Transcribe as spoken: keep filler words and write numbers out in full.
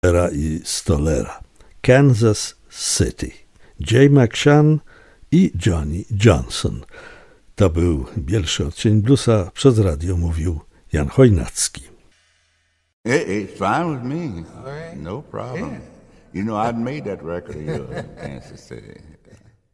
i Stolera. Kansas City. Jay McShann i Johnny Johnson. To był Bielszy Odcień Bluesa. Przez radio mówił Jan Chojnacki. It, it's fine with me. All right. No problem. Yeah. You know, I'd made that record of yours in Kansas City.